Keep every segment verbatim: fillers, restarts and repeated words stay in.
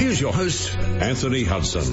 Here's your host, Anthony Hudson.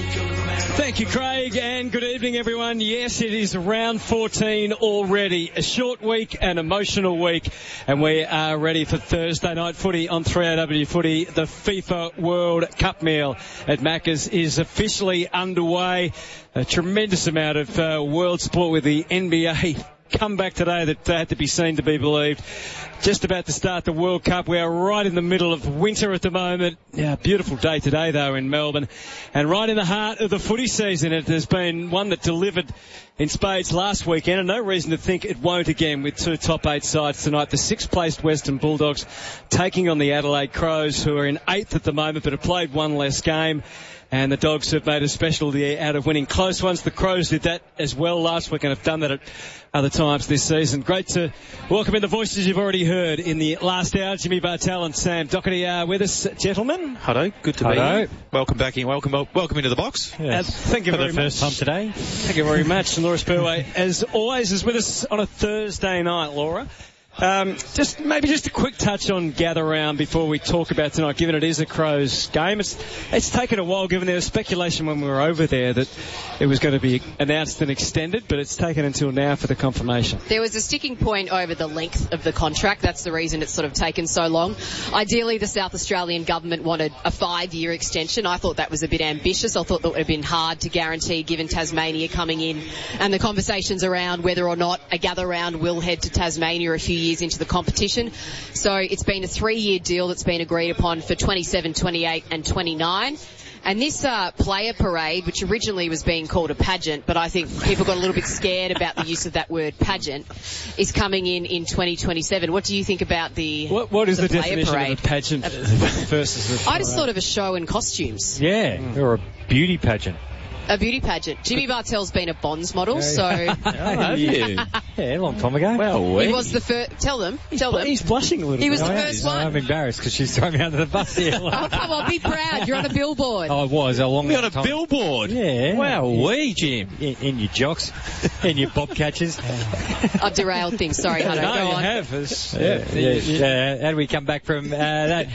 Thank you, Craig, and good evening, everyone. Yes, it is round fourteen already. A short week, an emotional week, and we are ready for Thursday night footy on three A W Footy. The FIFA World Cup meal at Macca's is officially underway. A tremendous amount of uh, world sport with the N B A comeback today that uh, had to be seen to be believed. Just about to start the World Cup. We are right in the middle of winter at the moment. Yeah, beautiful day today, though, in Melbourne. And right in the heart of the footy season. It has been one that delivered in spades last weekend, and no reason to think it won't again with two top eight sides tonight. The sixth-placed Western Bulldogs taking on the Adelaide Crows, who are in eighth at the moment, but have played one less game. And the Dogs have made a specialty out of winning close ones. The Crows did that as well last week and have done that at other times this season. Great to welcome in the voices you've already heard in the last hour. Jimmy Bartel and Sam Doherty are with us, gentlemen. Hello, good to Hello. be here. Welcome back in. Welcome, welcome into the box. Yes. Uh, thank you For very the first much. time today. Thank you very much. And Laura Spurway, as always, is with us on a Thursday night, Laura. Um, just maybe just a quick touch on Gather Round before we talk about tonight, given it is a Crows game. It's it's taken a while, given there was speculation when we were over there that it was going to be announced and extended, but it's taken until now for the confirmation. There was a sticking point over the length of the contract. That's the reason it's sort of taken so long. Ideally, the South Australian government wanted a five-year extension. I thought that was a bit ambitious. I thought that would have been hard to guarantee, given Tasmania coming in and the conversations around whether or not a Gather Round will head to Tasmania a few years years into the competition. So it's been a three-year deal that's been agreed upon for twenty-seven, twenty-eight and twenty-nine. And this uh, player parade, which originally was being called a pageant, but I think people got a little bit scared about the use of that word pageant, is coming in in twenty twenty-seven. What do you think about the What, what is the, the definition parade? of a pageant versus a I just thought of a show in costumes. Yeah, mm. or a beauty pageant. A beauty pageant. Jimmy Bartel's been a Bonds model, so... Oh, have you? Yeah, a long time ago. Well, he was the first... Tell them. He's tell bl- them. He's blushing a little He bit. was the I first am. one. I'm embarrassed because she's thrown me under the bus here. Oh, come on, be proud. You're on a billboard. I was a long We got a time. billboard. Yeah. Wow, yeah. we, Jim. In, in your jocks, in your bob catchers. I've derailed things. Sorry, Hunter. No, Go you on. have. It's, Yeah, yeah, yeah. How do we come back from uh, that?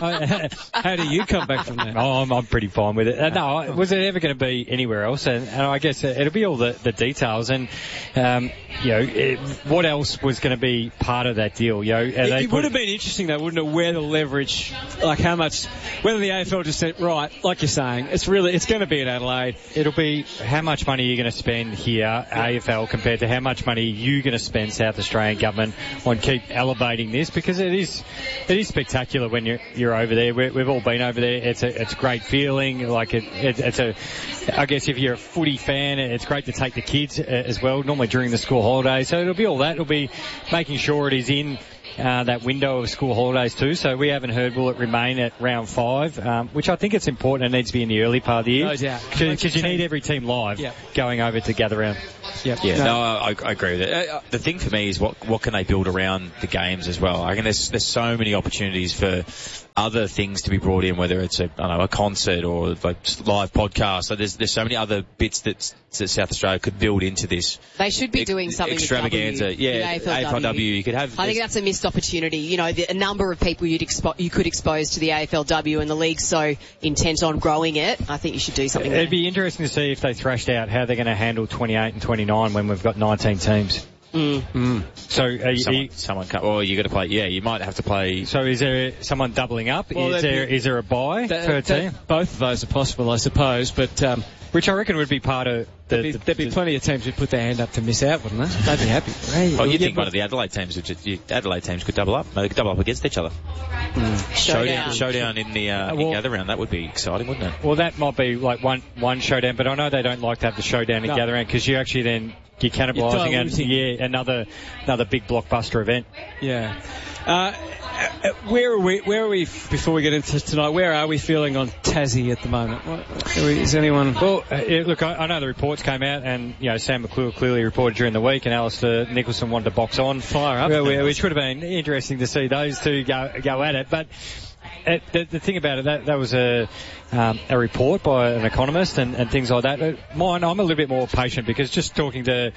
How do you come back from that? Oh, I'm, I'm pretty fine with it. Uh, no, was it ever going to be anywhere else? And, and I guess it'll be all the, the details. And, um, you know, it, what else was going to be part of that deal? You know, It, they it put, would have been interesting, though, wouldn't it, where the leverage, like how much, whether the A F L just said, right, like you're saying, it's really, it's going to be at Adelaide. It'll be how much money you're going to spend here, A F L, compared to how much money you're going to spend, South Australian government, on keep elevating this, because it is, it is spectacular when you're, you're over there. We're, we've all been over there. It's a, it's a great feeling. Like it, it, it's a, I guess if you're a footy fan, it's great to take the kids uh, as well, normally during the school holidays. So it'll be all that. It'll be making sure it is in Uh, that window of school holidays too. So we haven't heard will it remain at round five, um, which I think it's important. It needs to be in the early part of the year. No doubt. Because you need every team live Yep. going over to Gather Round. Yep. Yeah, No. no, I, I agree with it. Uh, the thing for me is what what can they build around the games as well. I reckon there's there's so many opportunities for other things to be brought in, whether it's a I don't know a concert or like live podcast. So there's there's so many other bits that, that South Australia could build into this. They should be doing something extravaganza. with W, Yeah, with A F L W. A F L W. You could have. I think that's a missed opportunity. You know, the, a number of people you'd expo- you could expose to the A F L W, and the league's so intent on growing it. I think you should do something. It'd there. be interesting to see if they thrashed out how they're going to handle twenty-eight and twenty-nine when we've got nineteen teams. Mm. Mm. So, are you, someone, someone can, or you got to play. Yeah, you might have to play. so is there someone doubling up? Well, is that'd there be- is there a buy That- for a that- team? both of those are possible, I suppose, but um, Which I reckon would be part of the. there'd, be, the, there'd be the- plenty of teams who'd put their hand up to miss out, wouldn't they? They'd be happy. Hey, Oh, we'll you get think one of the Adelaide teams, would just, you, Adelaide teams could double up? They could double up against each other. Showdown. Showdown, showdown in the uh, Uh, in well- Gather Round. That would be exciting, wouldn't it? Well, that might be like one one showdown, but I know they don't like to have the showdown No. together because you actually then you're cannibalising You're and diluting. yeah another another big blockbuster event. Yeah. Uh, uh, where are we? Where are we? Before we get into tonight, where are we feeling on Tassie at the moment? What, are we, is anyone? Well, uh, yeah, look, I, I know the reports came out, and you know Sam McClure clearly reported during the week, and Alistair Nicholson wanted to box on, Fire up. well, which would have been interesting to see those two go go at it. But uh, the, the thing about it, that that was a um, a report by an economist and, and things like that. Uh, Mine, I'm a little bit more patient because just talking to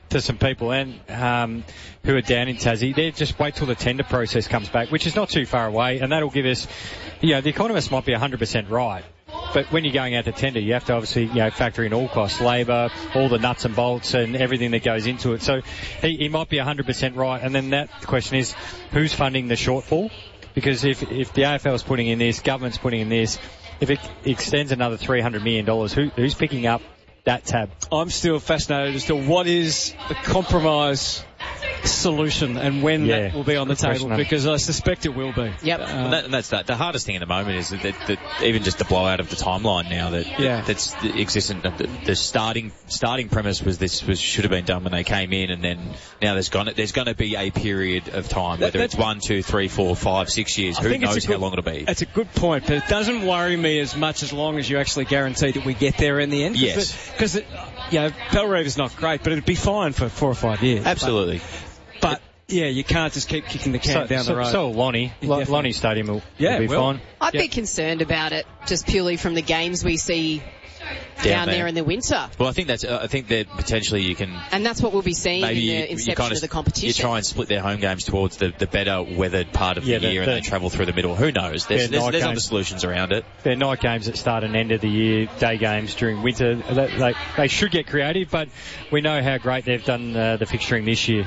to some people and um, who are down in Tassie, they just wait till the tender process comes back, which is not too far away, and that'll give us, you know, the economist might be one hundred percent right. But when you're going out to tender, you have to obviously, you know, factor in all costs, labour, all the nuts and bolts and everything that goes into it. So he, he might be one hundred percent right. And then that question is, who's funding the shortfall? Because if, if the A F L is putting in this, government's putting in this, if it extends another three hundred million dollars, who, who's picking up that tab? I'm still fascinated as to what is the compromise solution and when Yeah, that will be on the good table, question. because I suspect it will be. Yep. Uh, Well, that, that's that. The hardest thing at the moment is that, that, that even just the blowout of the timeline now that, Yeah. that that's existent. The, the starting starting premise was this was should have been done when they came in, and then now there's gone there's going to be a period of time, whether That- it's one, two, three, four, five, six years. I Who think it's knows a how good- long it'll be? It's a good point, but it doesn't worry me as much as long as you actually guarantee that we get there in the end. Yes. Because, you know, Belleriva's not great, but it'd be fine for four or five years. Absolutely. But, yeah, you can't just keep kicking the can So, down so, the road. so Lonnie, Yeah, Lo- definitely. Lonnie Stadium will, Yeah, will be well. fine. I'd Yeah. be concerned about it just purely from the games we see down, there. there in the winter. Well, I think that's. Uh, I think that potentially you can. And that's what we'll be seeing Maybe in you, the you inception kind of, of the competition. You try and split their home games towards the, the better weathered part of Yeah, the the- year, the- and they travel through the middle. Who knows? There's, Yeah, there's, night there's other games. solutions around it. They're night games that start and end of the year, day games during winter. They, they, they should get creative, but we know how great they've done uh, the fixturing this year.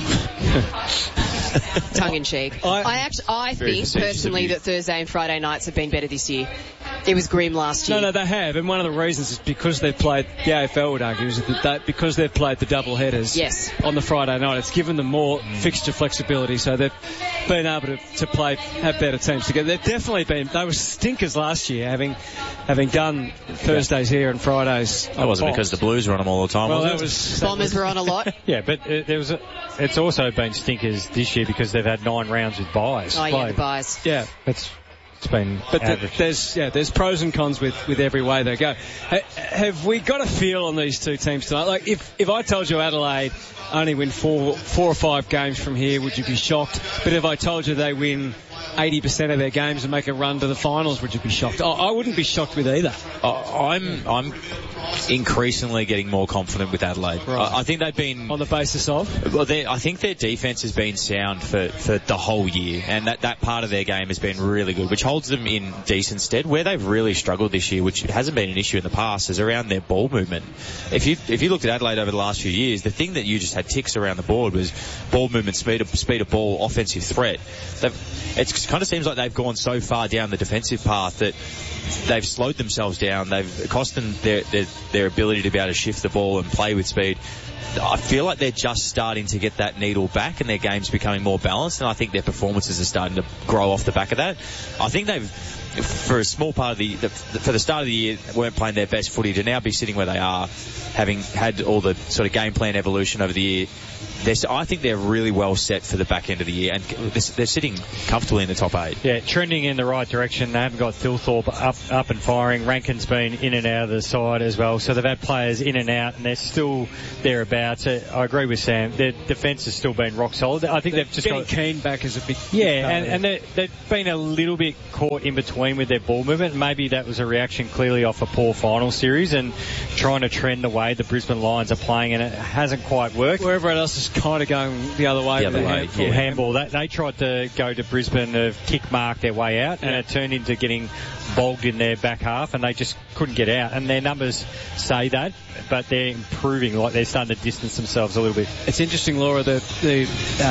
Tongue in cheek. I- I, actually, I Very think facetious personally of you. that Thursday and Friday nights have been better this year. It was grim last year. No, no, they have, and one of the reasons is because they've played, the A F L would argue, is that they, because they've played the double headers Yes. on the Friday night, it's given them more fixture flexibility, so they've been able to, to play, have better teams together. They've definitely been, they were stinkers last year, having having done Thursdays here and Fridays. That wasn't because the Blues were on them all the time, Well, was that it? was... Bombers were on a lot. Yeah, but uh, there was a, it's also been stinkers this year because they've had nine rounds with buys. Oh, yeah, played. the buys. Yeah. It's, it's been But the, average. there's yeah, there's pros and cons with, with every way they go. Ha, have we got a feel on these two teams tonight? Like, if, if I told you Adelaide only win four four or five games from here, would you be shocked? But if I told you they win eighty percent of their games and make a run to the finals, would you be shocked? I, I wouldn't be shocked with either. I- I'm I'm increasingly getting more confident with Adelaide. Right. I, I think they've been. On the basis of? Well, they- I think their defence has been sound for, for the whole year, and that, that part of their game has been really good, which holds them in decent stead. Where they've really struggled this year, which hasn't been an issue in the past, is around their ball movement. If you if you looked at Adelaide over the last few years, the thing that you just had ticks around the board was ball movement, speed of, speed of ball, offensive threat. It kind of seems like they've gone so far down the defensive path that they've slowed themselves down. They've cost them their, their, their ability to be able to shift the ball and play with speed. I feel like they're just starting to get that needle back and their game's becoming more balanced, and I think their performances are starting to grow off the back of that. I think they've, for a small part of the, the for the start of the year, weren't playing their best footy, to now be sitting where they are, having had all the sort of game plan evolution over the year. They're, I think they're really well set for the back end of the year, and they're, they're sitting comfortably in the top eight. Yeah, trending in the right direction. They haven't got Thilthorpe up, up and firing. Rankin's been in and out of the side as well. So they've had players in and out, and they're still thereabouts. I agree with Sam. Their defence has still been rock solid. I think they've just Getting got... Keane back is a big... Yeah, part and, of and they, they've been a little bit caught in between with their ball movement. Maybe that was a reaction clearly off a poor final series and trying to trend the way the Brisbane Lions are playing, and it hasn't quite worked. Where everyone else is kind of going the other way. The other with way, handful. yeah. Handball. They, they tried to go to Brisbane to kick mark their way out, and Yeah. it turned into getting bogged in their back half, and they just couldn't get out. And their numbers say that, but they're improving. Like they're starting to distance themselves a little bit. It's interesting, Laura, the, the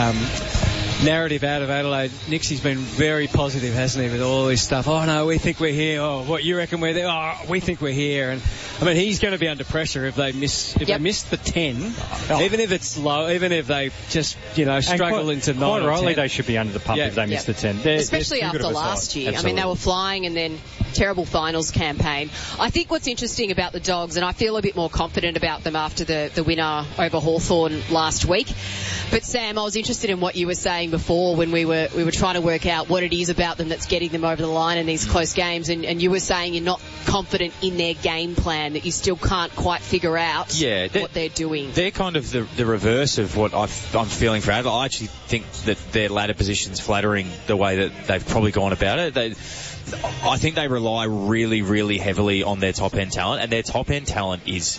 um, narrative out of Adelaide. Nixie's been very positive, hasn't he, with all this stuff. Oh, no, we think we're here. Oh, what, you reckon we're there? Oh, we think we're here. And, I mean, he's going to be under pressure if they miss if Yep. they miss the ten, Oh. even if it's low, even if they just, you know, struggle quite, into quite nine or rightly, ten. they should be under the pump Yeah. if they miss Yep. the ten. They're, Especially they're too after good of a last side. year. I mean, Absolutely. they were flying and then terrible finals campaign. I think what's interesting about the Dogs, and I feel a bit more confident about them after the, the winner over Hawthorn last week. But Sam, I was interested in what you were saying before when we were we were trying to work out what it is about them that's getting them over the line in these close games, and, and you were saying you're not confident in their game plan, that you still can't quite figure out Yeah, they- what they're doing. They're kind of the, the reverse of what I've, I'm feeling for Adelaide. I actually think that their ladder position's flattering the way that they've probably gone about it. They, I think they rely really, really heavily on their top-end talent, and their top-end talent is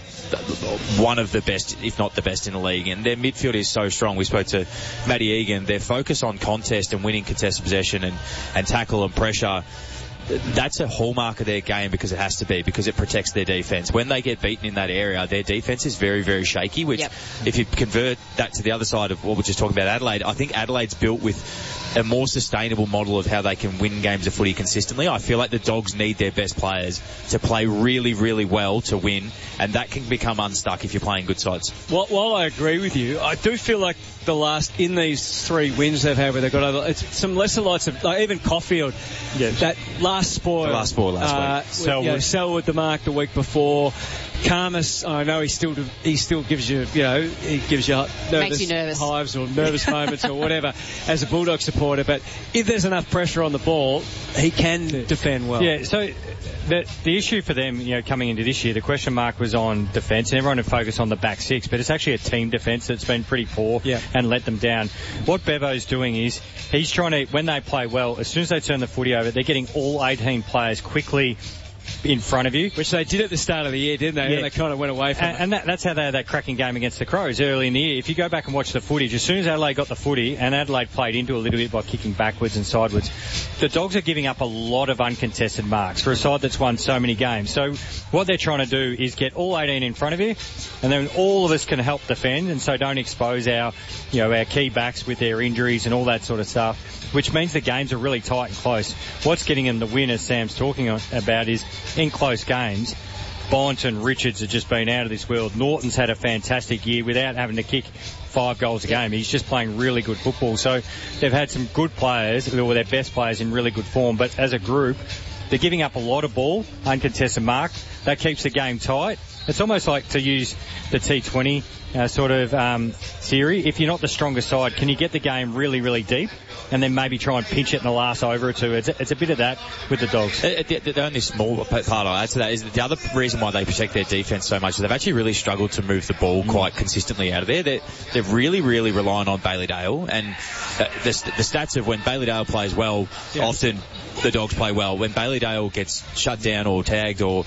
one of the best, if not the best in the league, and their midfield is so strong. We spoke to Matty Egan. Their focus on contest and winning contested possession and, and tackle and pressure, that's a hallmark of their game because it has to be, because it protects their defence. When they get beaten in that area, their defence is very, very shaky, which yep. if you convert that to the other side of what we're just talking about, Adelaide, I think Adelaide's built with a more sustainable model of how they can win games of footy consistently. I feel like the Dogs need their best players to play really, really well to win, and that can become unstuck if you're playing good sides. Well, while I agree with you, I do feel like the last, in these three wins they've had where they've got over, it's some lesser lights of, like even Caulfield, yes. that last spoil. The last spoil last uh, week. Selwood. You know, Selwood the mark the week before. Karmas, I know he still he still gives you, you know, he gives you nervous, Makes you nervous. hives or nervous moments or whatever as a Bulldog supporter, but if there's enough pressure on the ball, he can yeah. defend well. Yeah, so the, the issue for them, you know, coming into this year, the question mark was on defence, and everyone would focus on the back six, but it's actually a team defence that's been pretty poor yeah. and let them down. What Bevo's doing is he's trying to, when they play well, as soon as they turn the footy over, they're getting all eighteen players quickly in front of you. Which they did at the start of the year, didn't they? Yeah. And they kind of went away from and, it. And that, that's how they had that cracking game against the Crows early in the year. If you go back and watch the footage, as soon as Adelaide got the footy, and Adelaide played into a little bit by kicking backwards and sideways, the Dogs are giving up a lot of uncontested marks for a side that's won so many games. So what they're trying to do is get all eighteen in front of you, and then all of us can help defend, and so don't expose our, you know, our key backs with their injuries and all that sort of stuff, which means the games are really tight and close. What's getting them the win, as Sam's talking about, is in close games. Bonton, Richards have just been out of this world. Norton's had a fantastic year without having to kick five goals a game. He's just playing really good football. So they've had some good players, who were their best players, in really good form. But as a group, they're giving up a lot of ball, uncontested mark. That keeps the game tight. It's almost like, to use the T twenty uh, sort of um, theory, if you're not the strongest side, can you get the game really, really deep and then maybe try and pinch it in the last over or two? It's a, it's a bit of that with the Dogs. Uh, the, the only small part I'll add to that is that the other reason why they protect their defence so much is they've actually really struggled to move the ball quite consistently out of there. They're, they're really, really relying on Bailey Dale, and uh, the, the stats of when Bailey Dale plays well, yeah. often the Dogs play well. When Bailey Dale gets shut down or tagged or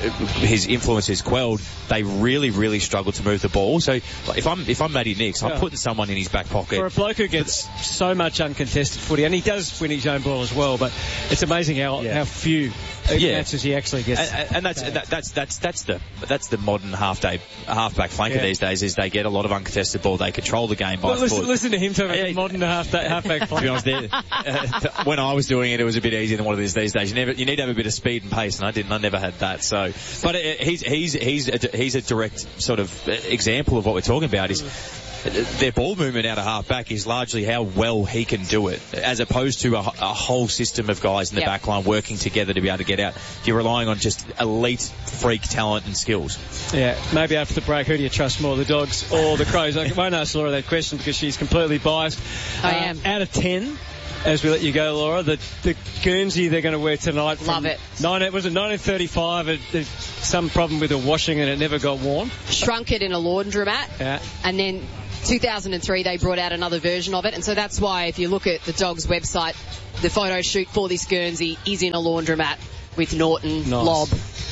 his influence is quelled, they really, really struggle to move the ball. So if I'm if I'm Matty Nicks, I'm yeah. putting someone in his back pocket. For a bloke who gets so much uncontested footy, and he does win his own ball as well, but it's amazing how, yeah. how few yeah. matches he actually gets. And, and that's, that, that's that's that's the that's the modern half day halfback flanker yeah. these days. Is they get a lot of uncontested ball. They control the game by well, listen, foot. Listen to him talk about yeah. modern half day, halfback flanker. To be honest, there, uh, when I was doing it, it was a bit easier than what it is these days. You never you need to have a bit of speed and pace, and I didn't. I never had that. So, but it, he's he's he's a, he's a direct sort of example of what we're talking about. Is their ball movement out of half back is largely how well he can do it, as opposed to a, a whole system of guys in the yep. back line working together to be able to get out. You're relying on just elite freak talent and skills. Yeah, maybe after the break, who do you trust more, the Dogs or the Crows? I won't ask Laura that question because she's completely biased. I uh, am. Out of ten, as we let you go, Laura, the, the Guernsey they're going to wear tonight. Love it. Nine, was it nineteen thirty-five? It, there's some problem with the washing and it never got worn. Shrunk it in a laundromat. Yeah. And then two thousand three they brought out another version of it, and so that's why if you look at the Dogs website, the photo shoot for this Guernsey is in a laundromat with Norton, nice. Lobb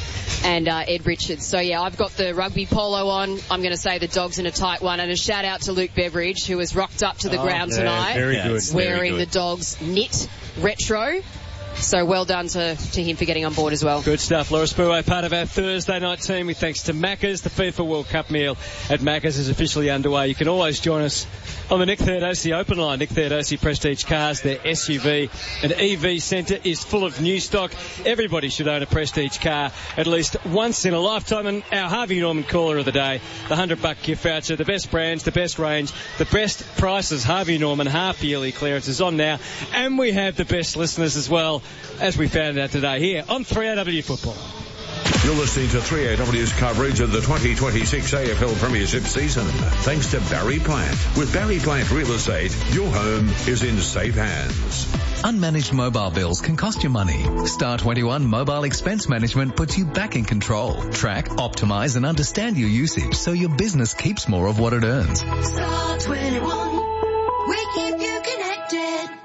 and uh, Ed Richards. So yeah, I've got the rugby polo on. I'm going to say the Dogs in a tight one, and a shout out to Luke Beveridge, who has rocked up to the oh, ground yeah, tonight very yeah, good. wearing very good. the Dogs knit retro. So well done to, to him for getting on board as well. Good stuff. Laura Spurway, part of our Thursday night team, with thanks to Macca's. The FIFA World Cup meal at Macca's is officially underway. You can always join us on the Nick Theodosi open line. Nick Theodosi Prestige Cars, their S U V and E V centre is full of new stock. Everybody should own a Prestige car at least once in a lifetime. And our Harvey Norman caller of the day, the one hundred buck gift voucher, the best brands, the best range, the best prices. Harvey Norman half yearly clearance is on now. And we have the best listeners as well, as we found out today here on three A W Football. You're listening to three A W's coverage of the twenty twenty-six A F L Premiership season, thanks to Barry Plant. With Barry Plant Real Estate, your home is in safe hands. Unmanaged mobile bills can cost you money. Star twenty-one Mobile Expense Management puts you back in control. Track, optimize and understand your usage so your business keeps more of what it earns. Star twenty-one, we keep you connected.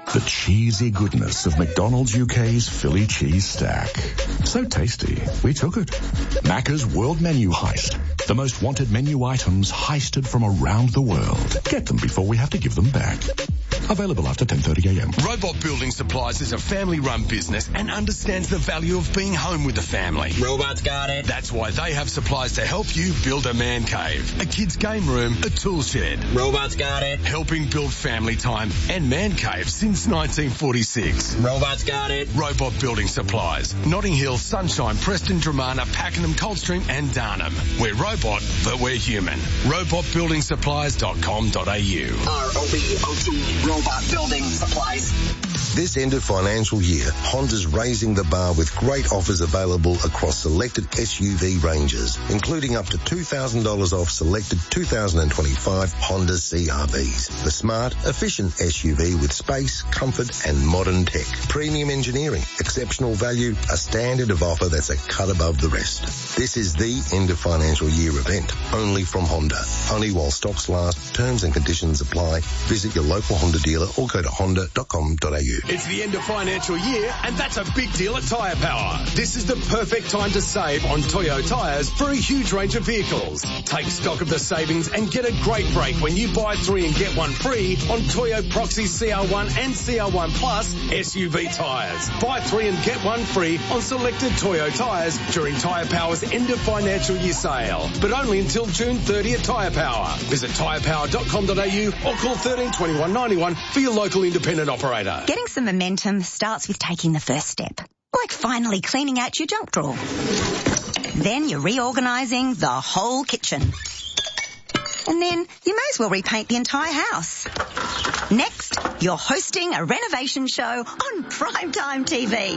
The cheesy goodness of McDonald's U K's Philly cheese stack. So tasty, we took it. Macca's World Menu Heist. The most wanted menu items heisted from around the world. Get them before we have to give them back. Available after ten thirty a m. Robot Building Supplies is a family-run business and understands the value of being home with the family. Robots got it. That's why they have supplies to help you build a man cave, a kid's game room, a tool shed. Robots got it. Helping build family time and man cave since nineteen forty-six. Robots got it. Robot Building Supplies. Notting Hill, Sunshine, Preston, Dramana, Pakenham, Coldstream and Darnham. We're robot, but we're human. robot building supplies dot com dot a u. R O B O T, Robot Building Supplies. This end of financial year, Honda's raising the bar with great offers available across selected S U V ranges, including up to two thousand dollars off selected two thousand twenty-five Honda C R Vs. The smart, efficient S U V with space, comfort and modern tech. Premium engineering, exceptional value, a standard of offer that's a cut above the rest. This is the end of financial year event, only from Honda. Only while stocks last, terms and conditions apply. Visit your local Honda dealer or go to honda dot com dot a u. It's the end of financial year, and that's a big deal at Tyre Power. This is the perfect time to save on Toyo tyres for a huge range of vehicles. Take stock of the savings and get a great break when you buy three and get one free on Toyo Proxy C R one and C R one Plus S U V tyres. Buy three and get one free on selected Toyo tyres during Tyre Power's end of financial year sale, but only until June thirtieth at Tyre Power. Visit tyre power dot com dot a u or call one three two one, nine one for your local independent operator. Getting some momentum starts with taking the first step, like finally cleaning out your junk drawer. Then you're reorganising the whole kitchen. And then you may as well repaint the entire house. Next, you're hosting a renovation show on primetime T V.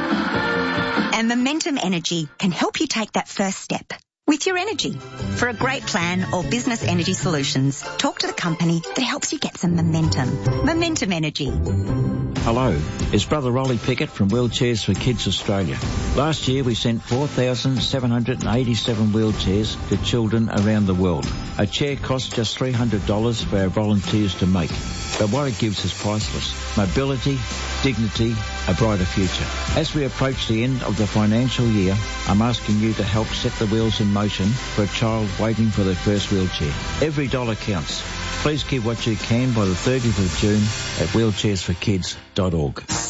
And Momentum Energy can help you take that first step with your energy. For a great plan or business energy solutions, talk to the company that helps you get some momentum. Momentum Energy. Hello, it's Brother Rolly Pickett from Wheelchairs for Kids Australia. Last year we sent four thousand seven hundred eighty-seven wheelchairs to children around the world. A chair costs just three hundred dollars for our volunteers to make, but what it gives is priceless. Mobility, dignity, a brighter future. As we approach the end of the financial year, I'm asking you to help set the wheels in motion for a child waiting for their first wheelchair. Every dollar counts. Please give what you can by the thirtieth of June at wheelchairs for kids dot org.